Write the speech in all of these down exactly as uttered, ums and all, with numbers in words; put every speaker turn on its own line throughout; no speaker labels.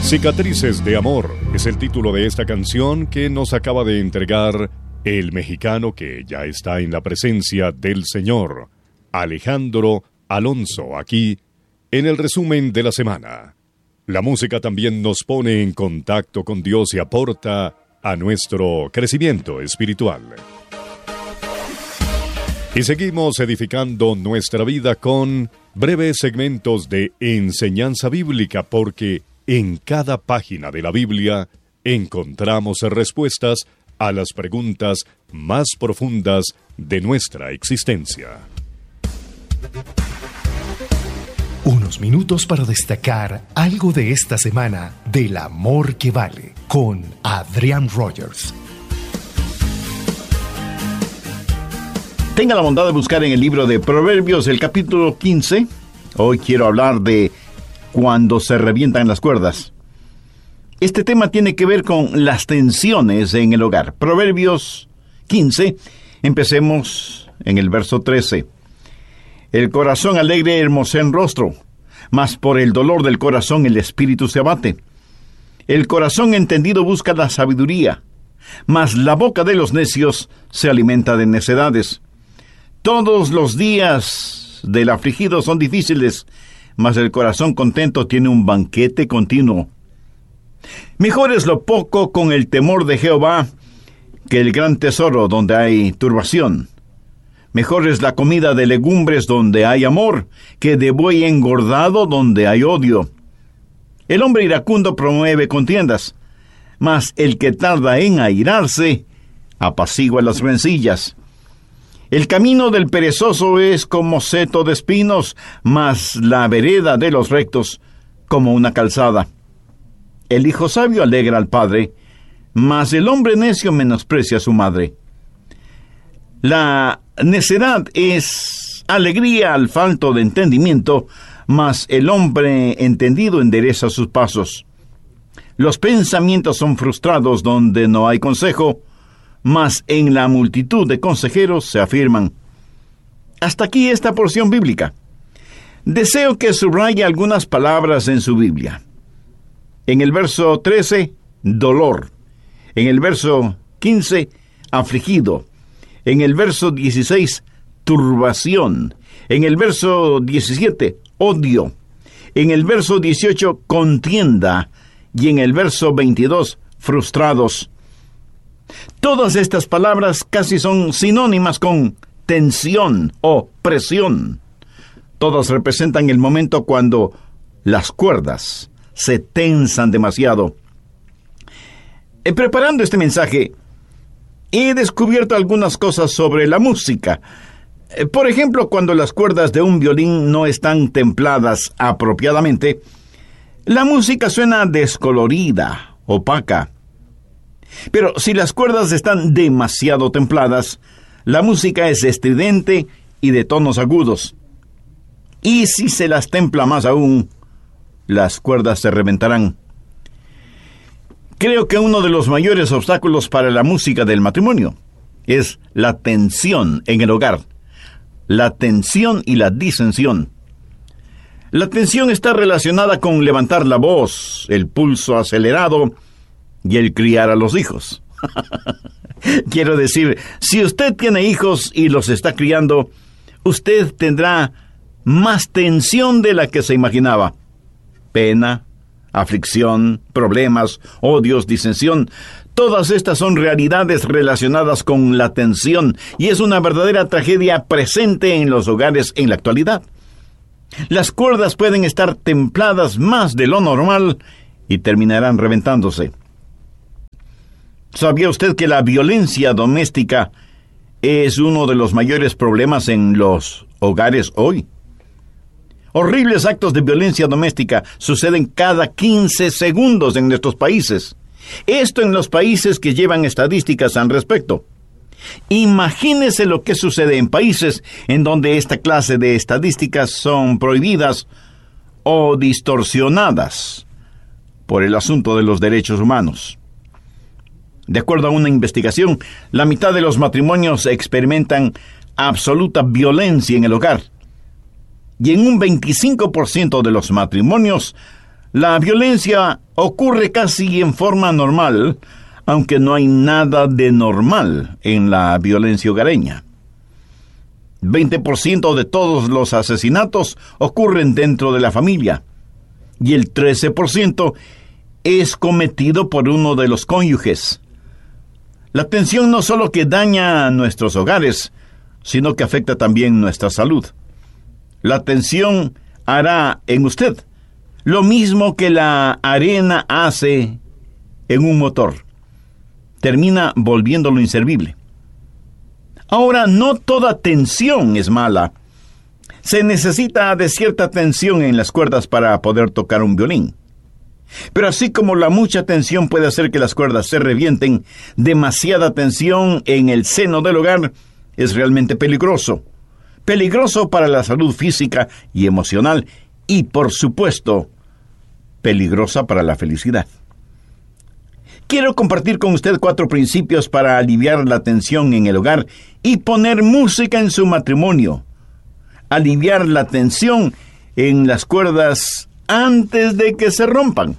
Cicatrices de Amor es el título de esta canción que nos acaba de entregar el mexicano que ya está en la presencia del Señor, Alejandro Alonso, aquí en el resumen de la semana. La música también nos pone en contacto con Dios y aporta a nuestro crecimiento espiritual. Y seguimos edificando nuestra vida con breves segmentos de enseñanza bíblica, porque en cada página de la Biblia encontramos respuestas a las preguntas más profundas de nuestra existencia.
Unos minutos para destacar algo de esta semana del amor que vale, con Adrián Rogers.
Tenga la bondad de buscar en el libro de Proverbios el capítulo quince. Hoy quiero hablar de cuando se revientan las cuerdas. Este tema tiene que ver con las tensiones en el hogar. Proverbios quince, empecemos en el verso trece. El corazón alegre hermosea el rostro, mas por el dolor del corazón el espíritu se abate. El corazón entendido busca la sabiduría, mas la boca de los necios se alimenta de necedades. Todos los días del afligido son difíciles, mas el corazón contento tiene un banquete continuo. Mejor es lo poco con el temor de Jehová que el gran tesoro donde hay turbación. Mejor es la comida de legumbres donde hay amor, que de buey engordado donde hay odio. El hombre iracundo promueve contiendas, mas el que tarda en airarse apacigua las rencillas. El camino del perezoso es como seto de espinos, mas la vereda de los rectos como una calzada. El hijo sabio alegra al padre, mas el hombre necio menosprecia a su madre. La necedad es alegría al falto de entendimiento, mas el hombre entendido endereza sus pasos. Los pensamientos son frustrados donde no hay consejo, mas en la multitud de consejeros se afirman. Hasta aquí esta porción bíblica. Deseo que subraye algunas palabras en su Biblia. En el verso trece, dolor. En el verso quince, afligido. En el verso dieciséis, turbación. En el verso diecisiete, odio. En el verso dieciocho, contienda. Y en el verso veintidós, frustrados. Todas estas palabras casi son sinónimas con tensión o presión. Todas representan el momento cuando las cuerdas se tensan demasiado. Eh, preparando este mensaje, he descubierto algunas cosas sobre la música. Eh, por ejemplo, cuando las cuerdas de un violín no están templadas apropiadamente, la música suena descolorida, opaca. Pero si las cuerdas están demasiado templadas, la música es estridente y de tonos agudos. Y si se las templa más aún, las cuerdas se reventarán. Creo que uno de los mayores obstáculos para la música del matrimonio es la tensión en el hogar, la tensión y la disensión. La tensión está relacionada con levantar la voz, el pulso acelerado y el criar a los hijos. Quiero decir, si usted tiene hijos y los está criando, usted tendrá más tensión de la que se imaginaba. Pena, aflicción, problemas, odios, disensión. Todas estas son realidades relacionadas con la tensión y es una verdadera tragedia presente en los hogares en la actualidad. Las cuerdas pueden estar templadas más de lo normal y terminarán reventándose. ¿Sabía usted que la violencia doméstica es uno de los mayores problemas en los hogares hoy? Horribles actos de violencia doméstica suceden cada quince segundos en nuestros países. Esto en los países que llevan estadísticas al respecto. Imagínese lo que sucede en países en donde esta clase de estadísticas son prohibidas o distorsionadas por el asunto de los derechos humanos. De acuerdo a una investigación, la mitad de los matrimonios experimentan absoluta violencia en el hogar. Y en un veinticinco por ciento de los matrimonios, La violencia ocurre casi en forma normal, aunque no hay nada de normal en la violencia hogareña. veinte por ciento de todos los asesinatos ocurren dentro de la familia, y el trece por ciento es cometido por uno de los cónyuges. La tensión no solo que daña nuestros hogares, sino que afecta también nuestra salud. La tensión hará en usted lo mismo que la arena hace en un motor. Termina volviéndolo inservible. Ahora, no toda tensión es mala. Se necesita de cierta tensión en las cuerdas para poder tocar un violín. Pero así como la mucha tensión puede hacer que las cuerdas se revienten, demasiada tensión en el seno del hogar es realmente peligroso. Peligroso para la salud física y emocional y, por supuesto, peligrosa para la felicidad. Quiero compartir con usted cuatro principios para aliviar la tensión en el hogar y poner música en su matrimonio. Aliviar la tensión en las cuerdas antes de que se rompan.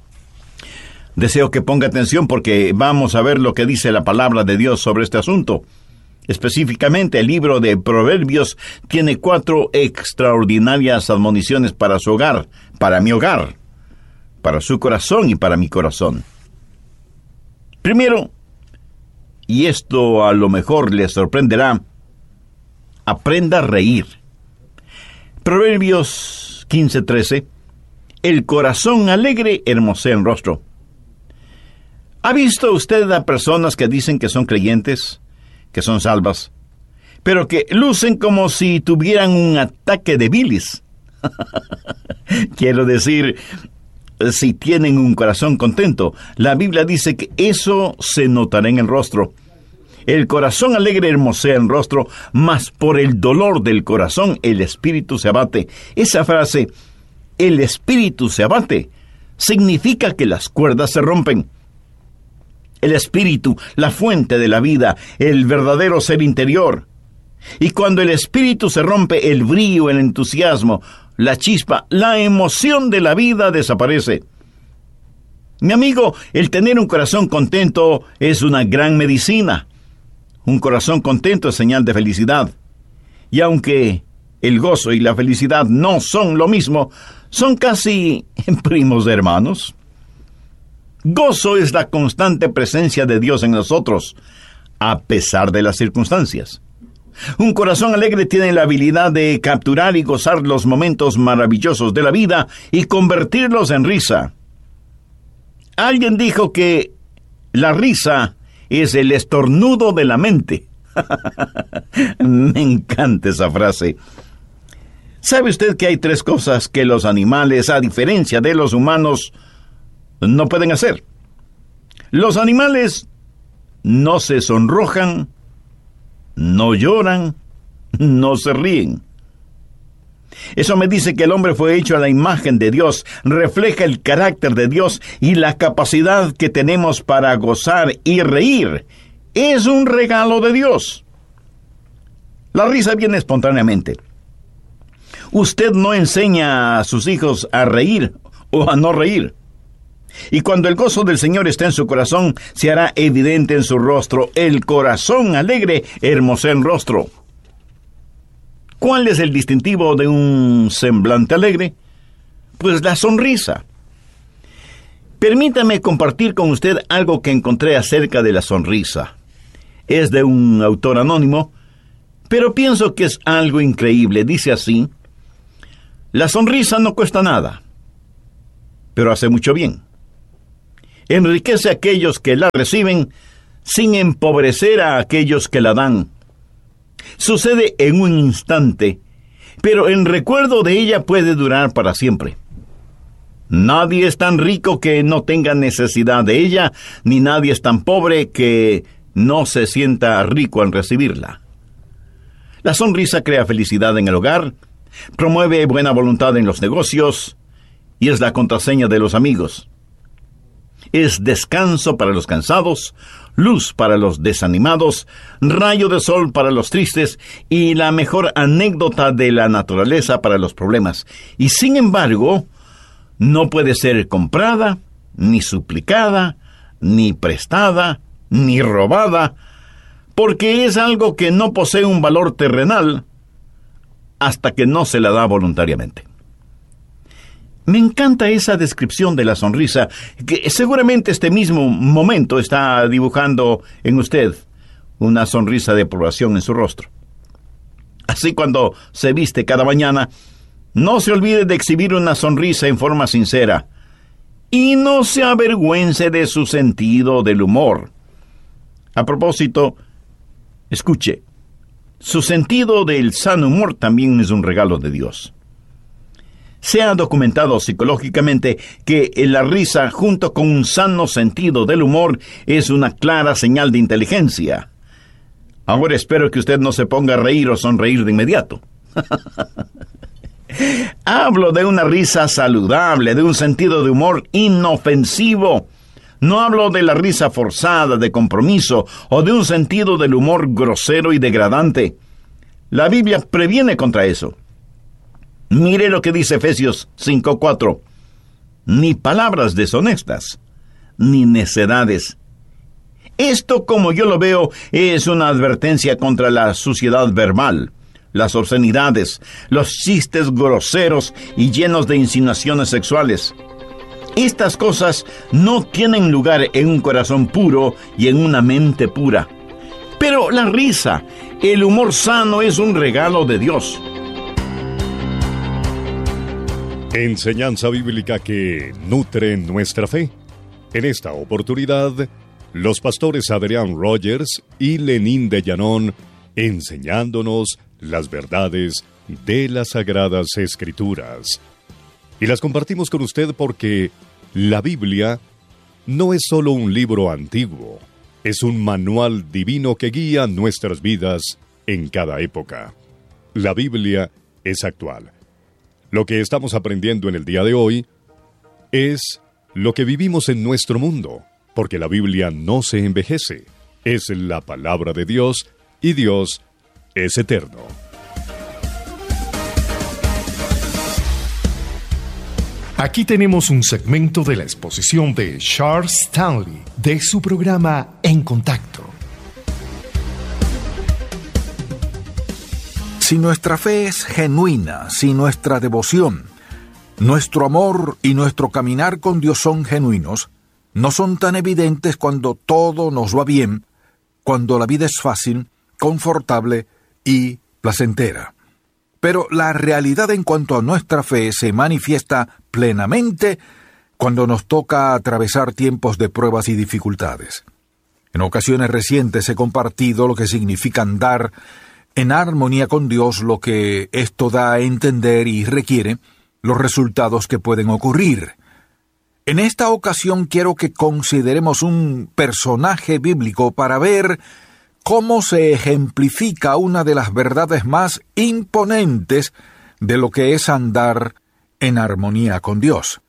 Deseo que ponga atención porque vamos a ver lo que dice la palabra de Dios sobre este asunto. Específicamente, el libro de Proverbios tiene cuatro extraordinarias admoniciones para su hogar, para mi hogar, para su corazón y para mi corazón. Primero, y esto a lo mejor le sorprenderá, aprenda a reír. Proverbios quince trece, el corazón alegre hermosea el rostro. ¿Ha visto usted a personas que dicen que son creyentes, que son salvas, pero que lucen como si tuvieran un ataque de bilis? Quiero decir, si tienen un corazón contento, la Biblia dice que eso se notará en el rostro. El corazón alegre hermosea el rostro, mas por el dolor del corazón el espíritu se abate. Esa frase, el espíritu se abate, significa que las cuerdas se rompen. El espíritu, la fuente de la vida, el verdadero ser interior. Y cuando el espíritu se rompe, el brillo, el entusiasmo, la chispa, la emoción de la vida desaparece. Mi amigo, el tener un corazón contento es una gran medicina. Un corazón contento es señal de felicidad. Y aunque el gozo y la felicidad no son lo mismo, son casi primos hermanos. Gozo es la constante presencia de Dios en nosotros, a pesar de las circunstancias. Un corazón alegre tiene la habilidad de capturar y gozar los momentos maravillosos de la vida y convertirlos en risa. Alguien dijo que la risa es el estornudo de la mente. Me encanta esa frase. ¿Sabe usted que hay tres cosas que los animales, a diferencia de los humanos, no pueden hacer? Los animales no se sonrojan, no lloran, no se ríen. Eso me dice que el hombre fue hecho a la imagen de Dios, refleja el carácter de Dios y la capacidad que tenemos para gozar y reír. Es un regalo de Dios. La risa viene espontáneamente. Usted no enseña a sus hijos a reír o a no reír. Y cuando el gozo del Señor está en su corazón, se hará evidente en su rostro. El corazón alegre hermosea el rostro. ¿Cuál es el distintivo de un semblante alegre? Pues la sonrisa. Permítame compartir con usted algo que encontré acerca de la sonrisa. Es de un autor anónimo, pero pienso que es algo increíble. Dice así: la sonrisa no cuesta nada, pero hace mucho bien. Enriquece a aquellos que la reciben sin empobrecer a aquellos que la dan. Sucede en un instante, pero en recuerdo de ella puede durar para siempre. Nadie es tan rico que no tenga necesidad de ella, ni nadie es tan pobre que no se sienta rico al recibirla. La sonrisa crea felicidad en el hogar, promueve buena voluntad en los negocios y es la contraseña de los amigos. Es descanso para los cansados, luz para los desanimados, rayo de sol para los tristes y la mejor anécdota de la naturaleza para los problemas. Y sin embargo, no puede ser comprada, ni suplicada, ni prestada, ni robada, porque es algo que no posee un valor terrenal hasta que no se la da voluntariamente. Me encanta esa descripción de la sonrisa, que seguramente este mismo momento está dibujando en usted una sonrisa de aprobación en su rostro. Así, cuando se viste cada mañana, no se olvide de exhibir una sonrisa en forma sincera y no se avergüence de su sentido del humor. A propósito, escuche, su sentido del sano humor también es un regalo de Dios. Se ha documentado psicológicamente que la risa, junto con un sano sentido del humor, es una clara señal de inteligencia. Ahora espero que usted no se ponga a reír o sonreír de inmediato. Hablo de una risa saludable, de un sentido de humor inofensivo. No hablo de la risa forzada, de compromiso, o de un sentido del humor grosero y degradante. La Biblia previene contra eso. Mire lo que dice Efesios cinco cuatro. Ni palabras deshonestas, ni necedades. Esto, como yo lo veo, es una advertencia contra la suciedad verbal, las obscenidades, los chistes groseros y llenos de insinuaciones sexuales. Estas cosas no tienen lugar en un corazón puro y en una mente pura. Pero la risa, el humor sano, es un regalo de Dios.
Enseñanza bíblica que nutre nuestra fe. En esta oportunidad, los pastores Adrián Rogers y Lenín de Llanón enseñándonos las verdades de las Sagradas Escrituras. Y las compartimos con usted porque la Biblia no es solo un libro antiguo, es un manual divino que guía nuestras vidas en cada época. La Biblia es actual. Lo que estamos aprendiendo en el día de hoy es lo que vivimos en nuestro mundo, porque la Biblia no se envejece. Es la palabra de Dios y Dios es eterno.
Aquí tenemos un segmento de la exposición de Charles Stanley de su programa En Contacto.
Si nuestra fe es genuina, si nuestra devoción, nuestro amor y nuestro caminar con Dios son genuinos, no son tan evidentes cuando todo nos va bien, cuando la vida es fácil, confortable y placentera. Pero la realidad en cuanto a nuestra fe se manifiesta plenamente cuando nos toca atravesar tiempos de pruebas y dificultades. En ocasiones recientes he compartido lo que significa andar en armonía con Dios, lo que esto da a entender y requiere los resultados que pueden ocurrir. En esta ocasión quiero que consideremos un personaje bíblico para ver cómo se ejemplifica una de las verdades más imponentes de lo que es andar en armonía con Dios.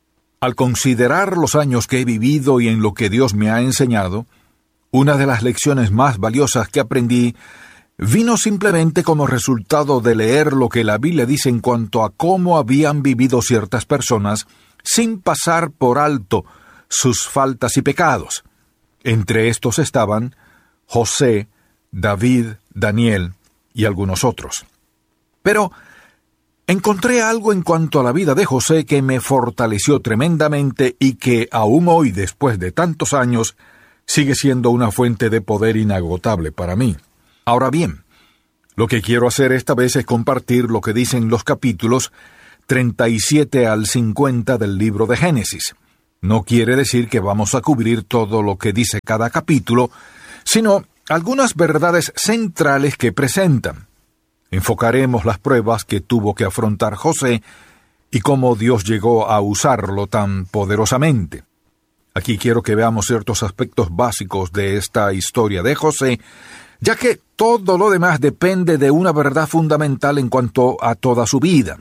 Al considerar los años que he vivido y en lo que Dios me ha enseñado, una de las lecciones más valiosas que aprendí vino simplemente como resultado de leer lo que la Biblia dice en cuanto a cómo habían vivido ciertas personas sin pasar por alto sus faltas y pecados. Entre estos estaban José, David, Daniel y algunos otros. Pero encontré algo en cuanto a la vida de José que me fortaleció tremendamente y que aún hoy, después de tantos años, sigue siendo una fuente de poder inagotable para mí. Ahora bien, lo que quiero hacer esta vez es compartir lo que dicen los capítulos treinta y siete al cincuenta del libro de Génesis. No quiere decir que vamos a cubrir todo lo que dice cada capítulo, sino algunas verdades centrales que presentan. Enfocaremos las pruebas que tuvo que afrontar José y cómo Dios llegó a usarlo tan poderosamente. Aquí quiero que veamos ciertos aspectos básicos de esta historia de José, ya que todo lo demás depende de una verdad fundamental en cuanto a toda su vida.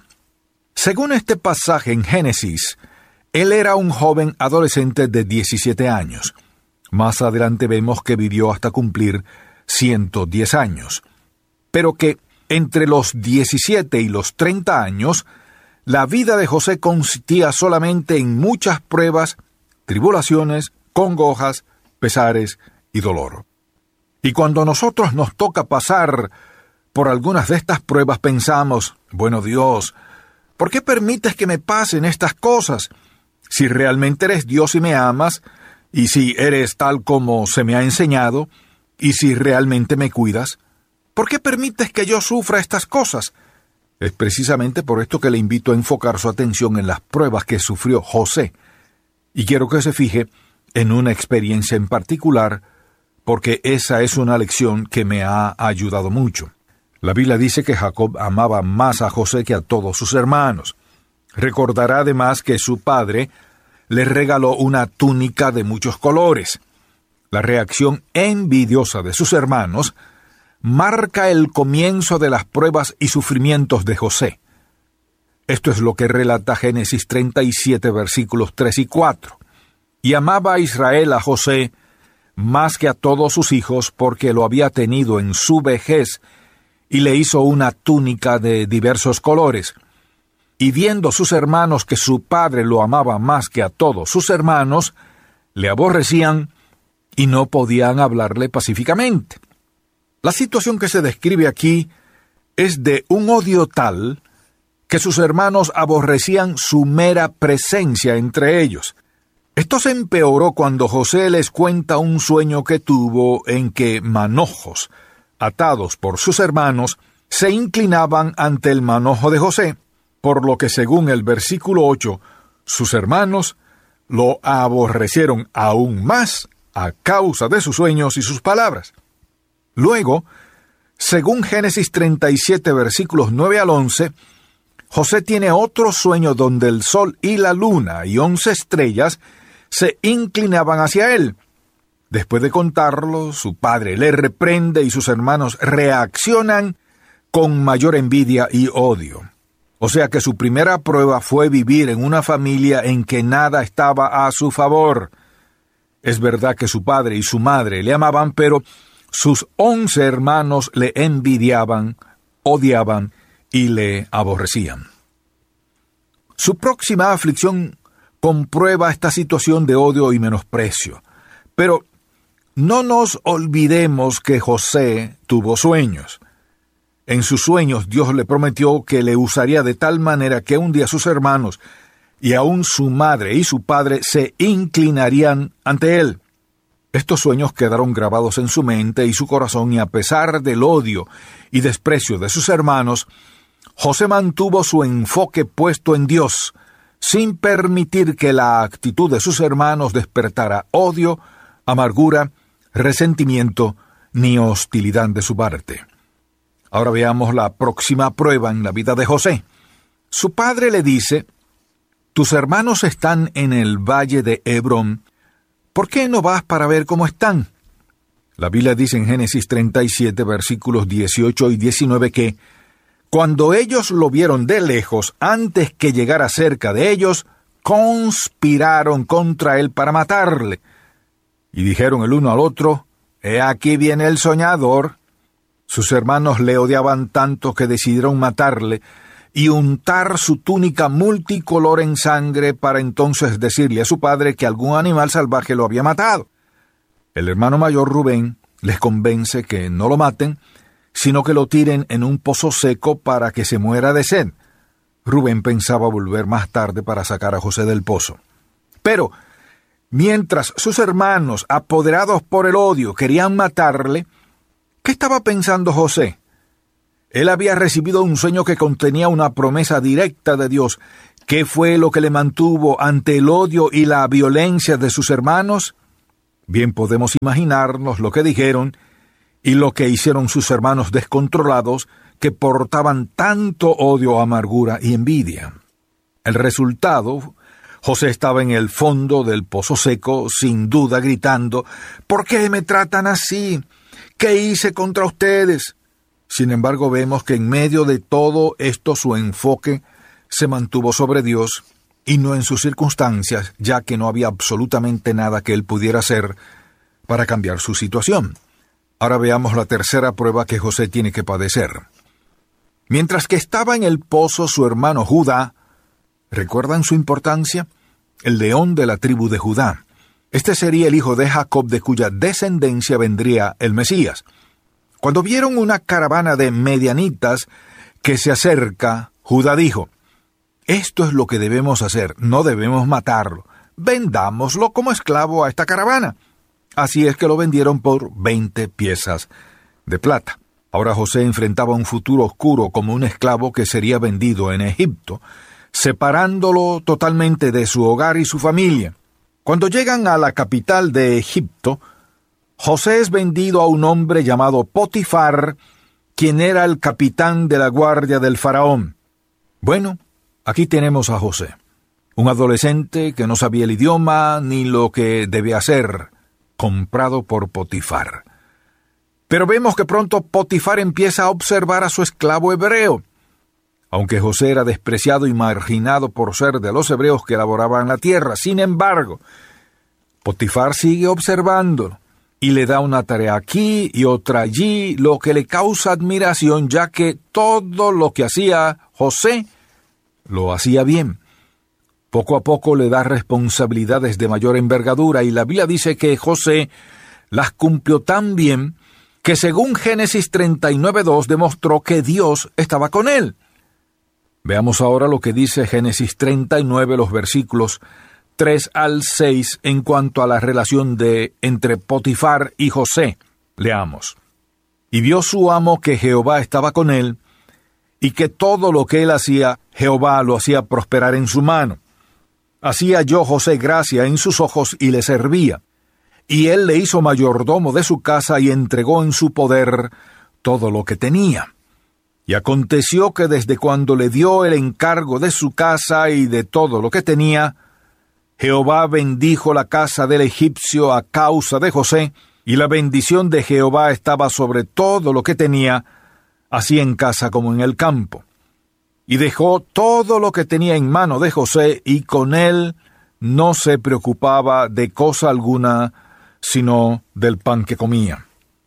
Según este pasaje en Génesis, él era un joven adolescente de diecisiete años. Más adelante vemos que vivió hasta cumplir ciento diez años. Pero que entre los diecisiete y los treinta años, la vida de José consistía solamente en muchas pruebas, tribulaciones, congojas, pesares y dolor. Y cuando a nosotros nos toca pasar por algunas de estas pruebas, pensamos, bueno Dios, ¿por qué permites que me pasen estas cosas? Si realmente eres Dios y me amas, y si eres tal como se me ha enseñado, y si realmente me cuidas, ¿por qué permites que yo sufra estas cosas? Es precisamente por esto que le invito a enfocar su atención en las pruebas que sufrió José. Y quiero que se fije en una experiencia en particular, porque esa es una lección que me ha ayudado mucho. La Biblia dice que Jacob amaba más a José que a todos sus hermanos. Recordará además que su padre le regaló una túnica de muchos colores. La reacción envidiosa de sus hermanos marca el comienzo de las pruebas y sufrimientos de José. Esto es lo que relata Génesis treinta y siete, versículos tres y cuatro. Y amaba a Israel a José más que a todos sus hijos, porque lo había tenido en su vejez, y le hizo una túnica de diversos colores. Y viendo sus hermanos que su padre lo amaba más que a todos sus hermanos, le aborrecían y no podían hablarle pacíficamente. La situación que se describe aquí es de un odio tal que sus hermanos aborrecían su mera presencia entre ellos. Esto se empeoró cuando José les cuenta un sueño que tuvo en que manojos, atados por sus hermanos, se inclinaban ante el manojo de José, por lo que según el versículo ocho, sus hermanos lo aborrecieron aún más a causa de sus sueños y sus palabras. Luego, según Génesis treinta y siete, versículos nueve al once, José tiene otro sueño donde el sol y la luna y once estrellas se inclinaban hacia él. Después de contarlo, su padre le reprende y sus hermanos reaccionan con mayor envidia y odio. O sea que su primera prueba fue vivir en una familia en que nada estaba a su favor. Es verdad que su padre y su madre le amaban, pero sus once hermanos le envidiaban, odiaban y le aborrecían. Su próxima aflicción comprueba esta situación de odio y menosprecio. Pero no nos olvidemos que José tuvo sueños. En sus sueños Dios le prometió que le usaría de tal manera que un día sus hermanos y aún su madre y su padre se inclinarían ante él. Estos sueños quedaron grabados en su mente y su corazón, y a pesar del odio y desprecio de sus hermanos, José mantuvo su enfoque puesto en Dios, sin permitir que la actitud de sus hermanos despertara odio, amargura, resentimiento ni hostilidad de su parte. Ahora veamos la próxima prueba en la vida de José. Su padre le dice: «Tus hermanos están en el valle de Hebrón. ¿Por qué no vas para ver cómo están?» La Biblia dice en Génesis treinta y siete, versículos dieciocho y diecinueve que cuando ellos lo vieron de lejos, antes que llegara cerca de ellos, conspiraron contra él para matarle. Y dijeron el uno al otro: «He aquí viene el soñador». Sus hermanos le odiaban tanto que decidieron matarle y untar su túnica multicolor en sangre para entonces decirle a su padre que algún animal salvaje lo había matado. El hermano mayor Rubén les convence que no lo maten, sino que lo tiren en un pozo seco para que se muera de sed. Rubén pensaba volver más tarde para sacar a José del pozo. Pero, mientras sus hermanos, apoderados por el odio, querían matarle, ¿qué estaba pensando José? Él había recibido un sueño que contenía una promesa directa de Dios. ¿Qué fue lo que le mantuvo ante el odio y la violencia de sus hermanos? Bien podemos imaginarnos lo que dijeron y lo que hicieron sus hermanos descontrolados, que portaban tanto odio, amargura y envidia. El resultado: José estaba en el fondo del pozo seco, sin duda gritando: «¿Por qué me tratan así? ¿Qué hice contra ustedes?». Sin embargo, vemos que en medio de todo esto su enfoque se mantuvo sobre Dios y no en sus circunstancias, ya que no había absolutamente nada que él pudiera hacer para cambiar su situación. Ahora veamos la tercera prueba que José tiene que padecer. Mientras que estaba en el pozo, su hermano Judá ¿Recuerdan su importancia? El león de la tribu de Judá. Este sería el hijo de Jacob, de cuya descendencia vendría el Mesías. Cuando vieron una caravana de medianitas que se acerca, Judá dijo: esto es lo que debemos hacer, no debemos matarlo. Vendámoslo como esclavo a esta caravana. Así es que lo vendieron por veinte piezas de plata. Ahora José enfrentaba un futuro oscuro como un esclavo que sería vendido en Egipto, separándolo totalmente de su hogar y su familia. Cuando llegan a la capital de Egipto, José es vendido a un hombre llamado Potifar, quien era el capitán de la guardia del faraón. Bueno, aquí tenemos a José, un adolescente que no sabía el idioma ni lo que debía hacer, comprado por Potifar. Pero vemos que pronto Potifar empieza a observar a su esclavo hebreo. Aunque José era despreciado y marginado por ser de los hebreos que laboraban la tierra, sin embargo, Potifar sigue observándolo y le da una tarea aquí y otra allí, lo que le causa admiración, ya que todo lo que hacía José lo hacía bien. Poco a poco le da responsabilidades de mayor envergadura y la Biblia dice que José las cumplió tan bien que según Génesis treinta y nueve dos demostró que Dios estaba con él. Veamos ahora lo que dice Génesis treinta y nueve, los versículos tres al seis, en cuanto a la relación de entre Potifar y José. Leamos. Y vio su amo que Jehová estaba con él, y que todo lo que él hacía, Jehová lo hacía prosperar en su mano. Así halló José gracia en sus ojos y le servía. Y él le hizo mayordomo de su casa y entregó en su poder todo lo que tenía. Y aconteció que desde cuando le dio el encargo de su casa y de todo lo que tenía, Jehová bendijo la casa del egipcio a causa de José, y la bendición de Jehová estaba sobre todo lo que tenía, así en casa como en el campo. Y dejó todo lo que tenía en mano de José, y con él no se preocupaba de cosa alguna, sino del pan que comía.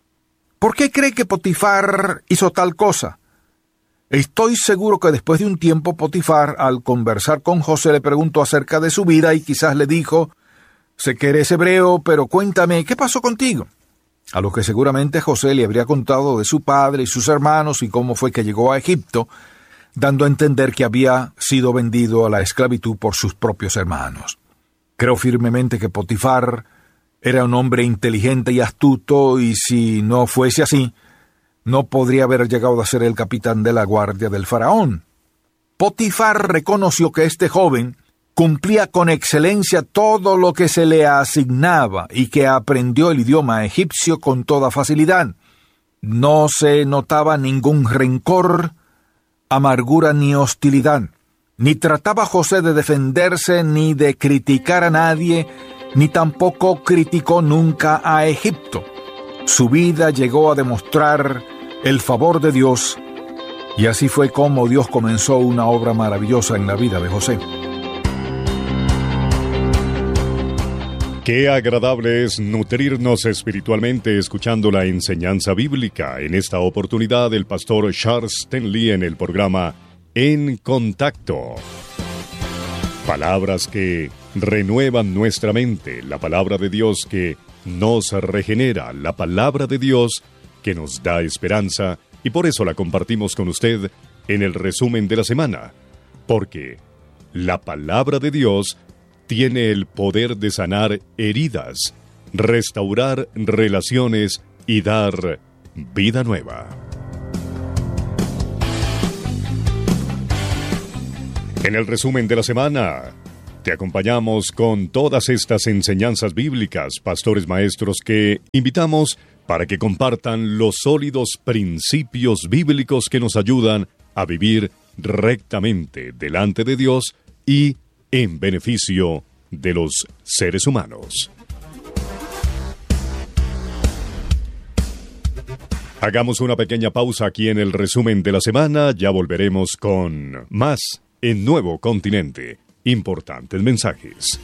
¿Por qué cree que Potifar hizo tal cosa? Estoy seguro que después de un tiempo Potifar, al conversar con José, le preguntó acerca de su vida y quizás le dijo: sé que eres hebreo, pero cuéntame, ¿qué pasó contigo? A lo que seguramente José le habría contado de su padre y sus hermanos y cómo fue que llegó a Egipto, dando a entender que había sido vendido a la esclavitud por sus propios hermanos. Creo firmemente que Potifar era un hombre inteligente y astuto, y si no fuese así, no podría haber llegado a ser el capitán de la guardia del faraón. Potifar reconoció que este joven cumplía con excelencia todo lo que se le asignaba y que aprendió el idioma egipcio con toda facilidad. No se notaba ningún rencor, amargura ni hostilidad. Ni trataba José de defenderse ni de criticar a nadie, ni tampoco criticó nunca a Egipto. Su vida llegó a demostrar el favor de Dios, y así fue como Dios comenzó una obra maravillosa en la vida de José.
Qué agradable es nutrirnos espiritualmente escuchando la enseñanza bíblica. En esta oportunidad, el pastor Charles Stanley en el programa En Contacto. Palabras que renuevan nuestra mente, la palabra de Dios que nos regenera, la palabra de Dios que nos da esperanza, y por eso la compartimos con usted en el resumen de la semana, porque la palabra de Dios tiene el poder de sanar heridas, restaurar relaciones y dar vida nueva. En el resumen de la semana, te acompañamos con todas estas enseñanzas bíblicas, pastores maestros que invitamos para que compartan los sólidos principios bíblicos que nos ayudan a vivir rectamente delante de Dios y en beneficio de los seres humanos. Hagamos una pequeña pausa aquí en el resumen de la semana, ya volveremos con más en Nuevo Continente. Importantes mensajes.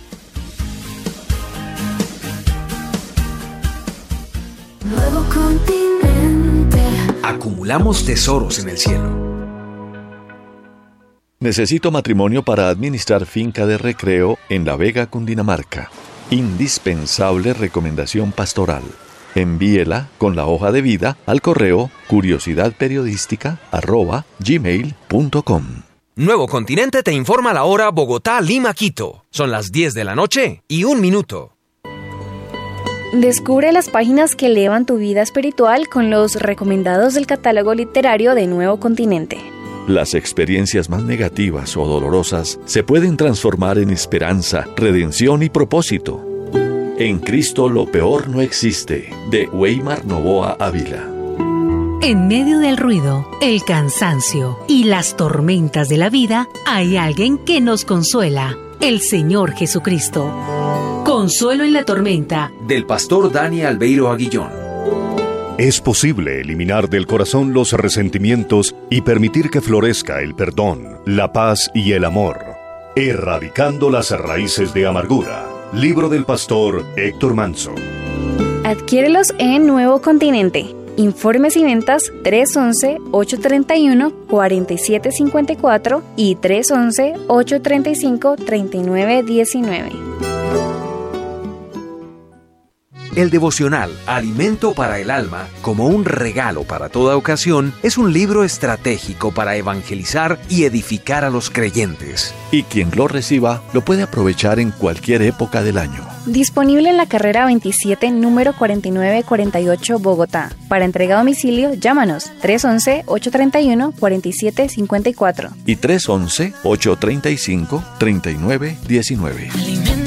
Nuevo Continente.
Acumulamos tesoros en el cielo.
Necesito matrimonio para administrar finca de recreo en La Vega, Cundinamarca. Indispensable recomendación pastoral. Envíela con la hoja de vida al correo curiosidadperiodística arroba gmail punto com.
Nuevo Continente te informa la hora Bogotá, Lima, Quito. Son las diez de la noche y un minuto.
Descubre las páginas que elevan tu vida espiritual con los recomendados del catálogo literario de Nuevo Continente.
Las experiencias más negativas o dolorosas se pueden transformar en esperanza, redención y propósito. En Cristo lo peor no existe, de Weimar Novoa Ávila.
En medio del ruido, el cansancio y las tormentas de la vida, hay alguien que nos consuela, el Señor Jesucristo. Consuelo en la tormenta,
del pastor Dani Albeiro Aguillón.
Es posible eliminar del corazón los resentimientos y permitir que florezca el perdón, la paz y el amor, erradicando las raíces de amargura. Libro del pastor Héctor Manso.
Adquiérelos en Nuevo Continente. Informes y ventas tres once, ocho treinta y uno, cuarenta y siete cincuenta y cuatro y tres once, ocho treinta y cinco, treinta y nueve diecinueve.
El devocional Alimento para el Alma, como un regalo para toda ocasión, es un libro estratégico para evangelizar y edificar a los creyentes.
Y quien lo reciba lo puede aprovechar en cualquier época del año.
Disponible en la carrera veintisiete, número cuarenta y nueve cuarenta y ocho, Bogotá. Para entrega a domicilio, llámanos tres once, ocho treinta y uno, cuarenta y siete cincuenta y cuatro
y tres once, ocho treinta y cinco, treinta y nueve diecinueve.